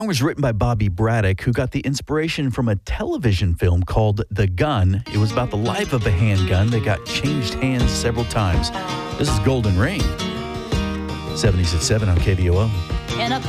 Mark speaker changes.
Speaker 1: song was written by Bobby Braddock, who got the inspiration from a television film called The Gun. It was about the life of a handgun that got changed hands several times. This is Golden Ring. 70s at 7 on KDOO.
Speaker 2: In a